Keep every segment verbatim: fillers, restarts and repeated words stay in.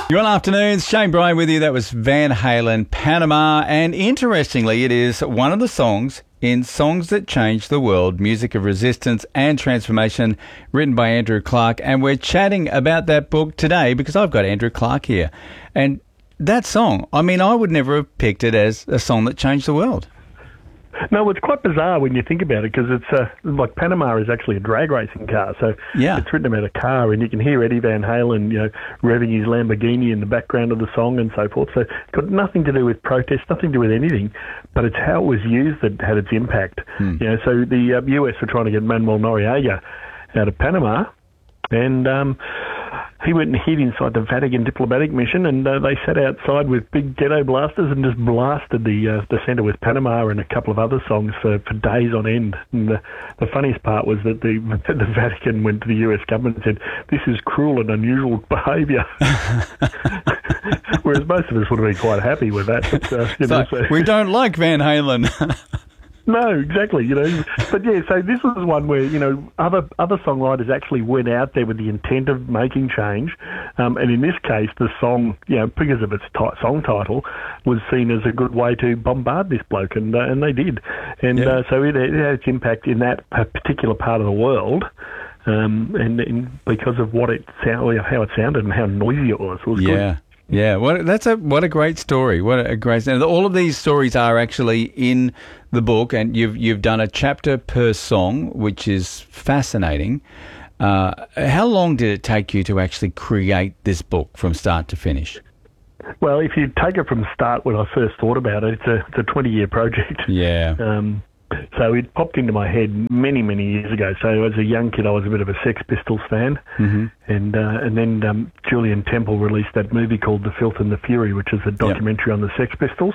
Good afternoons, Shane Bryan with you. That was Van Halen, Panama, and interestingly, it is one of the songs in Songs That Changed the World, Music of Resistance and Transformation, written by Andrew Clark. And we're chatting about that book today because I've got Andrew Clark here. And that song, I mean, I would never have picked it as a song that changed the world. No, it's quite bizarre when you think about it because it's uh, like Panama is actually a drag racing car, so yeah. It's written about a car, and you can hear Eddie Van Halen, you know, revving his Lamborghini in the background of the song and so forth. So it's got nothing to do with protest, nothing to do with anything, but it's how it was used that had its impact. Hmm. You know, so the uh, U S were trying to get Manuel Noriega out of Panama, and um, he went and hid inside the Vatican diplomatic mission, and uh, they sat outside with big ghetto blasters and just blasted the uh, the centre with Panama and a couple of other songs for, for days on end. And the, the funniest part was that the the Vatican went to the U S government and said, "This is cruel and unusual behaviour." Whereas most of us would have been quite happy with that. But, uh, you know, so, so. We don't like Van Halen. No, exactly, you know. But yeah, so this was one where, you know, other other songwriters actually went out there with the intent of making change. Um, and in this case, the song, you know, because of its t- song title, was seen as a good way to bombard this bloke, and uh, and they did. And yeah. uh, so it, it had its impact in that particular part of the world. Um, and, and because of what it sound, how it sounded and how noisy it was. It was yeah. good. Yeah, what that's a what a great story. What a great story. All of these stories are actually in the book, and you've you've done a chapter per song, which is fascinating. Uh, how long did it take you to actually create this book from start to finish? Well, if you take it from start, when I first thought about it, it's a it's a twenty-year project. Yeah. Um, so it popped into my head many, many years ago. So as a young kid, I was a bit of a Sex Pistols fan. Mm-hmm. And uh, and then um, Julian Temple released that movie called The Filth and the Fury, which is a documentary yep. on the Sex Pistols.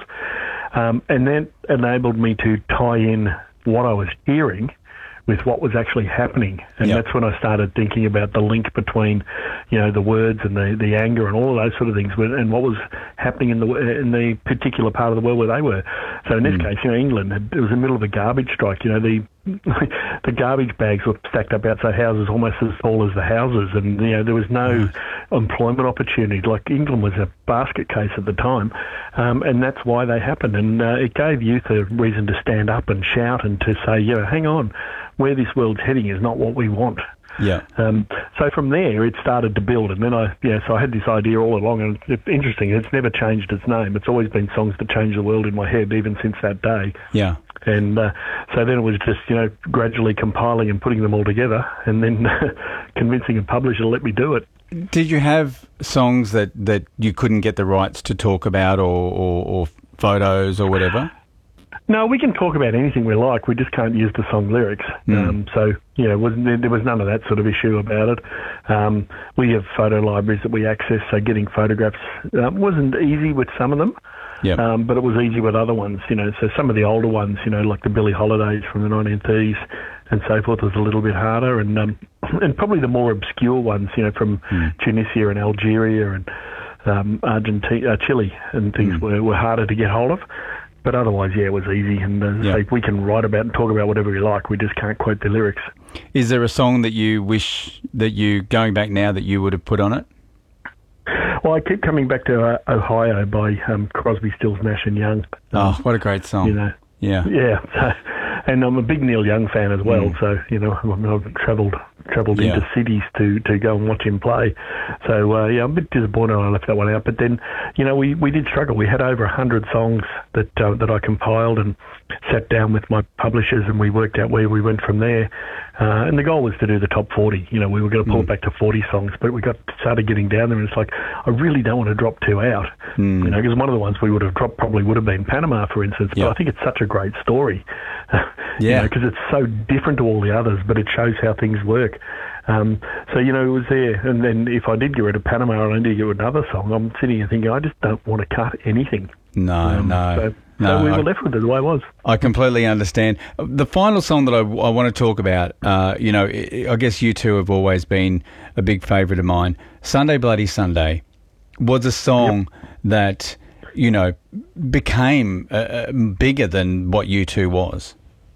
Um, and that enabled me to tie in what I was hearing with what was actually happening. And yep. that's when I started thinking about the link between, you know, the words and the, the anger and all of those sort of things, and what was happening in the in the particular part of the world where they were. So in this mm. case, you know, England, it was in the middle of a garbage strike. You know, the the garbage bags were stacked up outside houses almost as tall as the houses, and, you know, there was no employment opportunity. Like, England was a basket case at the time, um, and that's why they happened. And uh, it gave youth a reason to stand up and shout and to say, you know, hang on, where this world's heading is not what we want. Yeah. Um, so from there, it started to build, and then I, yeah, so I had this idea all along, and it's interesting. It's never changed its name. It's always been Songs That Change the World in my head, even since that day. Yeah. And uh, so then it was just, you know, gradually compiling and putting them all together, and then convincing a publisher to let me do it. Did you have songs that, that you couldn't get the rights to talk about, or, or, or photos or whatever? No, we can talk about anything we like. We just can't use the song lyrics. Mm. Um, so, you know, was, there was none of that sort of issue about it. Um, we have photo libraries that we access, so getting photographs uh, wasn't easy with some of them. Yep. Um, but it was easy with other ones, you know. So some of the older ones, you know, like the Billie Holidays from the nineteen thirties and so forth, was a little bit harder. And um, and probably the more obscure ones, you know, from mm. Tunisia and Algeria and um, Argentina, uh, Chile and things mm. were, were harder to get hold of. But otherwise, yeah, it was easy. And uh, yep. so we can write about and talk about whatever we like. We just can't quote the lyrics. Is there a song that you wish that you, going back now, that you would have put on it? Well, I keep coming back to uh, Ohio by um, Crosby, Stills, Nash and Young. Um, oh, what a great song! You know, yeah, yeah. So, and I'm a big Neil Young fan as well. Mm. So, you know, I've travelled travelled yeah. into cities to, to go and watch him play. So, uh, yeah, I'm a bit disappointed I left that one out. But then, you know, we, we did struggle. We had over one hundred songs that uh, that I compiled and sat down with my publishers, and we worked out where we went from there. Uh, and the goal was to do the top forty. You know, we were going to pull mm. it back to forty songs, but we got started getting down there, and it's like, I really don't want to drop two out. Mm. You know, because one of the ones we would have dropped probably would have been Panama, for instance. But yep. I think it's such a great story. Yeah. Because you know, it's so different to all the others, but it shows how things work. Um, so, you know, it was there. And then if I did get rid of Panama and I did get rid of another song, I'm sitting here thinking, I just don't want to cut anything. No, um, no. So, No, so we were I, left with it the way it was. I completely understand. The final song that I, I want to talk about, uh, you know, I guess you two have always been a big favourite of mine. Sunday Bloody Sunday was a song yep. that, you know, became uh, bigger than what U two was.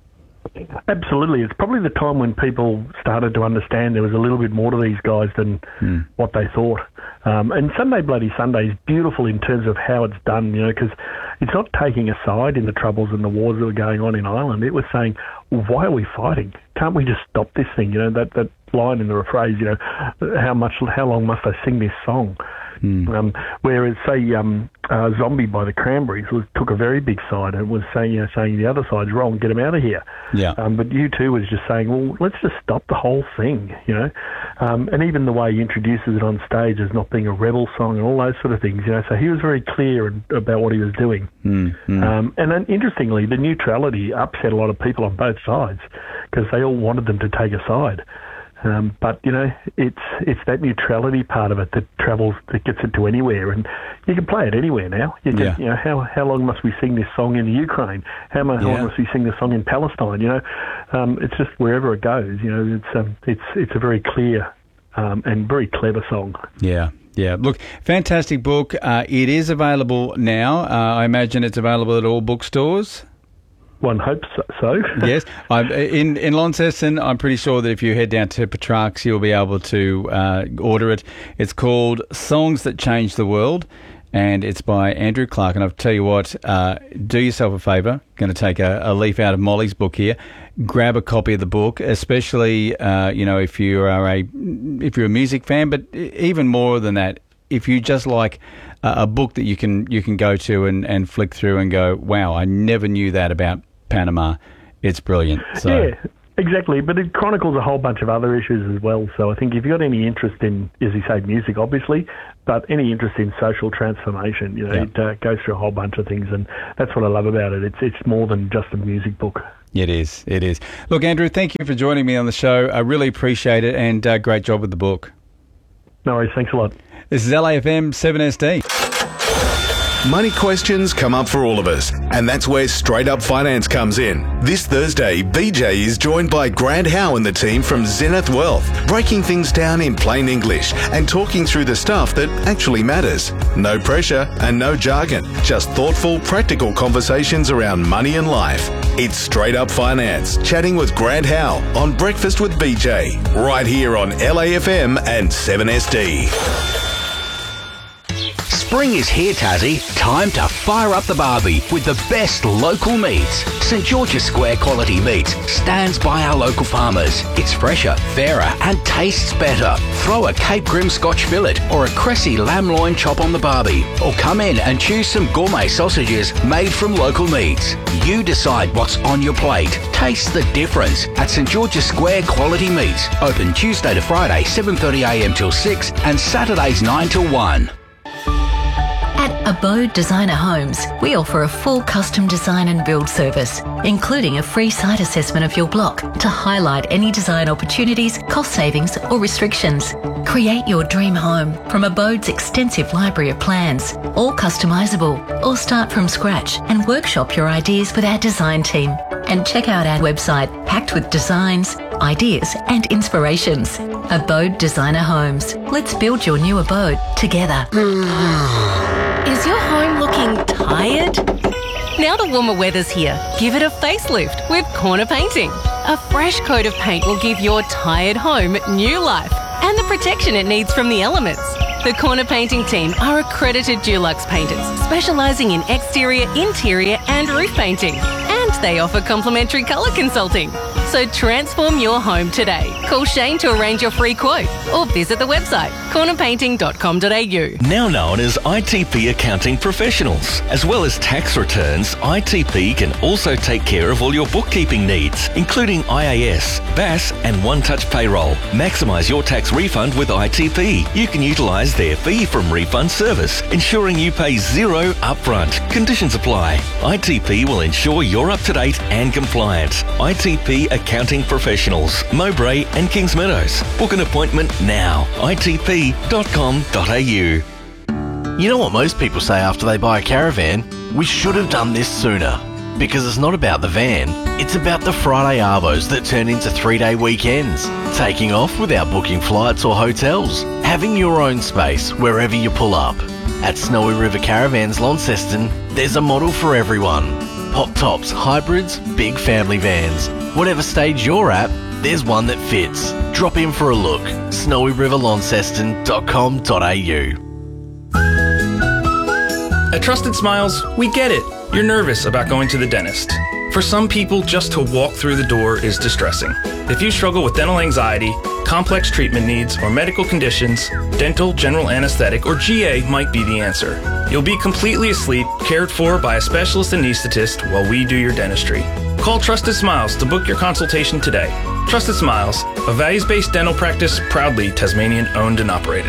Absolutely. It's probably the time when people started to understand there was a little bit more to these guys than mm. what they thought. Um, and Sunday Bloody Sunday is beautiful in terms of how it's done, you know, because it's not taking a side in the troubles and the wars that were going on in Ireland. It was saying, well, why are we fighting? Can't we just stop this thing? You know, that, that line in the phrase, you know, how much, how long must I sing this song? Mm. Um, whereas, say, um, uh, Zombie by the Cranberries was, took a very big side and was saying, you know, saying the other side's wrong, get them out of here. Yeah. Um, but U two was just saying, well, let's just stop the whole thing, you know. Um, and even the way he introduces it on stage as not being a rebel song and all those sort of things, you know. So he was very clear about what he was doing. Mm. Mm. Um, and then, interestingly, the neutrality upset a lot of people on both sides because they all wanted them to take a side. Um, but, you know, it's it's that neutrality part of it that travels, that gets it to anywhere. And you can play it anywhere now. You, can, yeah. you know, how how long must we sing this song in the Ukraine? How, much, how yeah. long must we sing this song in Palestine? You know, um, it's just wherever it goes. You know, it's um, it's it's a very clear um, and very clever song. Yeah. Yeah, look, fantastic book. Uh, it is available now. Uh, I imagine it's available at all bookstores. One hopes so. Yes. I'm, in, in Launceston, I'm pretty sure that if you head down to Petrarch's, you'll be able to uh, order it. It's called Songs That Change the World, and it's by Andrew Clark. And I'll tell you what, uh, do yourself a favour. Going to take a, a leaf out of Molly's book here. Grab a copy of the book, especially, uh, you know, if you are a if you're a music fan, but even more than that, if you just like a book that you can you can go to and, and flick through and go, wow, I never knew that about Panama. It's brilliant. So. Yeah, exactly. But it chronicles a whole bunch of other issues as well. So I think if you've got any interest in, as you say, music, obviously, but any interest in social transformation, you know, yeah. it uh, goes through a whole bunch of things, and that's what I love about it. It's it's more than just a music book. It is. It is. Look, Andrew, thank you for joining me on the show. I really appreciate it, and uh, great job with the book. No worries. Thanks a lot. This is L A F M seven S D. Money questions come up for all of us, and that's where Straight Up Finance comes in. This Thursday, B J is joined by Grant Howe and the team from Zenith Wealth, breaking things down in plain English and talking through the stuff that actually matters. No pressure and no jargon, just thoughtful, practical conversations around money and life. It's Straight Up Finance, chatting with Grant Howe on Breakfast with B J, right here on L A F M and seven S D. Spring is here, Tassie. Time to fire up the barbie with the best local meats. St George's Square Quality Meats stands by our local farmers. It's fresher, fairer and tastes better. Throw a Cape Grim Scotch fillet or a Cressy lamb loin chop on the barbie, or come in and choose some gourmet sausages made from local meats. You decide what's on your plate. Taste the difference at St George's Square Quality Meats. Open Tuesday to Friday, seven thirty a m till six and Saturdays nine till one. At Abode Designer Homes, we offer a full custom design and build service, including a free site assessment of your block to highlight any design opportunities, cost savings or restrictions. Create your dream home from Abode's extensive library of plans, all customisable, or start from scratch and workshop your ideas with our design team. And check out our website packed with designs, ideas and inspirations. Abode Designer Homes. Let's build your new abode together. Is your home looking tired? Now the warmer weather's here, give it a facelift with Corner Painting. A fresh coat of paint will give your tired home new life and the protection it needs from the elements. The Corner Painting team are accredited Dulux painters, specialising in exterior, interior and roof painting. And they offer complimentary colour consulting. So transform your home today. Call Shane to arrange your free quote or visit the website corner painting dot com dot a u. Now known as I T P Accounting Professionals. As well as tax returns, I T P can also take care of all your bookkeeping needs, including I A S, B A S and One Touch Payroll. Maximise your tax refund with I T P. You can utilise their fee from refund service, ensuring you pay zero upfront. Conditions apply. I T P will ensure you're up to date and compliant. I T P Accounting Professionals, Mowbray and Kings Meadows. Book an appointment now. I T P dot com dot a u. You know what most people say after they buy a caravan? We should have done this sooner. Because it's not about the van, it's about the Friday arvos that turn into three-day weekends. Taking off without booking flights or hotels. Having your own space wherever you pull up. At Snowy River Caravans Launceston, there's a model for everyone. Hot tops, hybrids, big family vans. Whatever stage you're at, there's one that fits. Drop in for a look. snowy river launceston dot com dot a u. At Trusted Smiles, we get it. You're nervous about going to the dentist. For some people, just to walk through the door is distressing. If you struggle with dental anxiety, complex treatment needs, or medical conditions, dental, general anesthetic, or G A might be the answer. You'll be completely asleep, cared for by a specialist anaesthetist while we do your dentistry. Call Trusted Smiles to book your consultation today. Trusted Smiles, a values-based dental practice proudly Tasmanian owned and operated.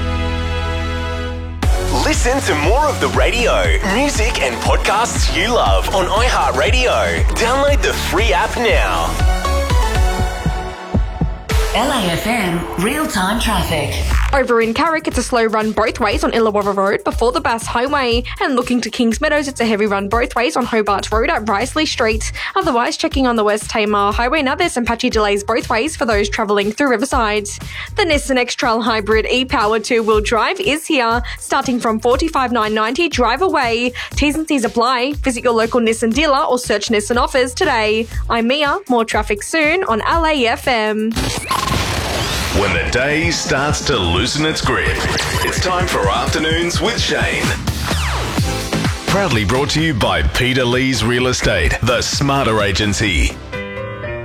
Listen to more of the radio, music and podcasts you love on iHeartRadio. Download the free app now. L A F M real-time traffic. Over in Carrick, it's a slow run both ways on Illawarra Road before the Bass Highway. And looking to Kings Meadows, it's a heavy run both ways on Hobart Road at Risley Street. Otherwise, checking on the West Tamar Highway, now there's some patchy delays both ways for those travelling through Riverside. The Nissan X-Trail Hybrid e-Power two-wheel drive is here, starting from forty-five thousand nine hundred ninety dollars drive away. T's and C's apply. Visit your local Nissan dealer or search Nissan offers today. I'm Mia. More traffic soon on L A F M. When the day starts to loosen its grip, it's time for Afternoons with Shane. Proudly brought to you by Peter Lee's Real Estate, the smarter agency.